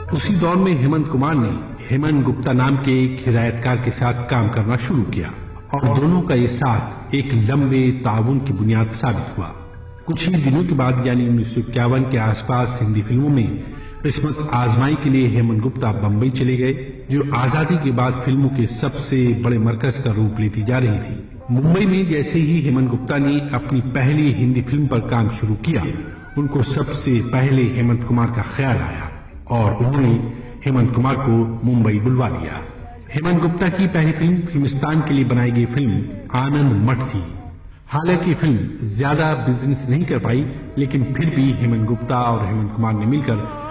उसी दौर में हेमंत कुमार ने हेमंत गुप्ता नाम के एक हिदायतकार के साथ काम करना शुरू किया और दोनों का ये साथ एक लंबे ताउन की बुनियाद साबित हुआ। कुछ ही दिनों के बाद यानी 1951 के आसपास हिंदी फिल्मों में किस्मत आजमाई के लिए हेमंत गुप्ता बम्बई चले गए, जो आजादी के बाद फिल्मों के सबसे बड़े मरकज का रूप लेती जा रही थी। मुंबई में जैसे ही हेमंत गुप्ता ने अपनी पहली हिंदी फिल्म पर काम शुरू किया, उनको सबसे पहले हेमंत कुमार का ख्याल आया और उन्होंने हेमंत कुमार को मुंबई बुलवा लिया। हेमंत गुप्ता की पहली फिल्म फिल्मिस्तान के लिए बनाई गई फिल्म आनंद मठ थी। हालांकि फिल्म ज्यादा बिजनेस नहीं कर पाई, लेकिन फिर भी हेमंत गुप्ता और हेमंत कुमार ने मिलकर